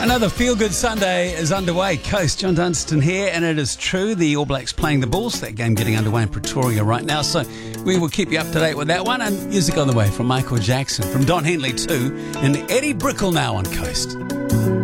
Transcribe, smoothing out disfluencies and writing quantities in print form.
Another feel-good Sunday is underway. Coast, John Dunstan here, and it is true, the All Blacks playing the Bulls. That game getting underway in Pretoria right now, so we will keep you up to date with that one. And music on the way from Michael Jackson, from Don Henley too, and Eddie Brickell now on Coast.